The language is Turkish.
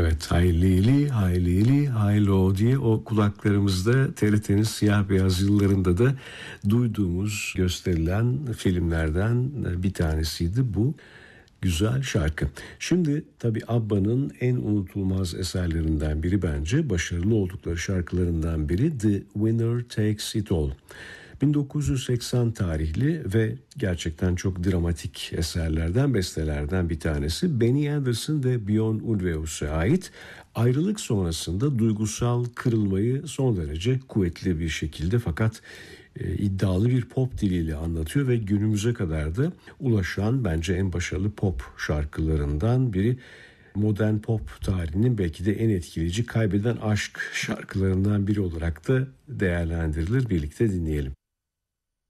Evet, Haylili, Haylili, Haylo diye o kulaklarımızda TRT'nin siyah beyaz yıllarında da duyduğumuz, gösterilen filmlerden bir tanesiydi bu güzel şarkı. Şimdi tabii ABBA'nın en unutulmaz eserlerinden biri, bence başarılı oldukları şarkılarından biri The Winner Takes It All. 1980 tarihli ve gerçekten çok dramatik eserlerden, bestelerden bir tanesi. Benny Anderson ve Björn Ulvaeus'a ait. Ayrılık sonrasında duygusal kırılmayı son derece kuvvetli bir şekilde, fakat iddialı bir pop diliyle anlatıyor ve günümüze kadar da ulaşan bence en başarılı pop şarkılarından biri. Modern pop tarihinin belki de en etkileyici kaybeden aşk şarkılarından biri olarak da değerlendirilir. Birlikte dinleyelim.